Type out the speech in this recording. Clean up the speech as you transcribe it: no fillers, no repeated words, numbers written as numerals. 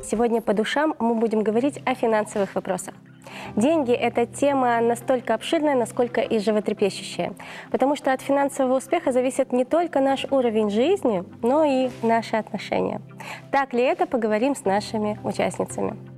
сегодня по душам мы будем говорить о финансовых вопросах. Деньги – это тема настолько обширная, насколько и животрепещущая, потому что от финансового успеха зависит не только наш уровень жизни, но и наши отношения. Так ли это, поговорим с нашими участницами.